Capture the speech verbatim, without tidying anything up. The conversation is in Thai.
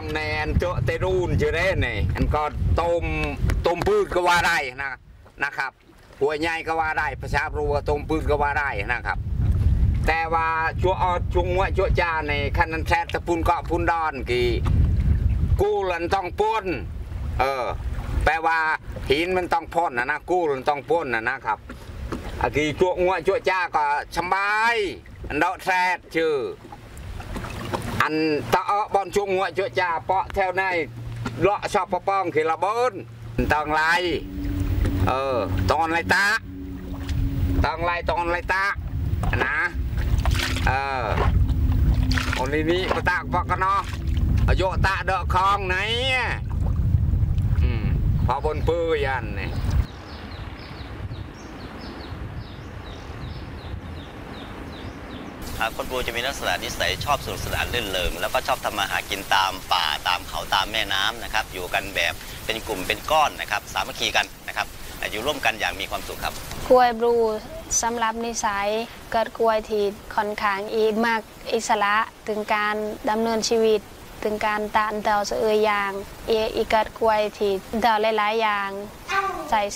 องในอันเจาะเตรูนจะได้เนี่ยอันก็ต้มต้มพืชก็ว่าได้นะนะครับหัวใหญ่ก็ว่าได้ภาษาบรูว่าต้มพืชก็ว่าได้นะครับแต่ว่าชัวออชุงว่าชัวจ้าในคันนันแทตะปุนเกาะปุนดอนกี่กู้ลันต้องป้นเออแปลว่าหินมันต้องพ่นนะนะกู้ลันต้องป้นนะนะครับอากีชัวงวชัวจ้าก็สบายอันดอกแทดชื่ออันตาบอลช่วงหัวจุจ่าเปาะแถวในเลาะชอบปะป้องขีละบนตองไรเออตอนไรตาตองไรตอนไรตานะเออคนนี้ปะตากปะกันเนาะโยตาเดาะคลองไหนอืมพอบนปื้ยันเนี่ยคนปูจะมีลักษณะนิสัยชอบสนุกสนานรื่นเริงแล้วก็ชอบทำมาหากินตามป่าตามเขาตามแม่น้ำนะครับอยู่กันแบบเป็นกลุ่มเป็นก้อนนะครับสามัคคีกันนะครับอยู่ร่วมกันอย่างมีความสุขครับกล้วยบลูสำหรับนิสัยเกิดกล้วยที่ค่อนข้างอีมากอิสระถึงการดำเนินชีวิตถึงการตานเตาเสืออย่างอีเกิดกล้วยที่เตาหลายๆอย่าง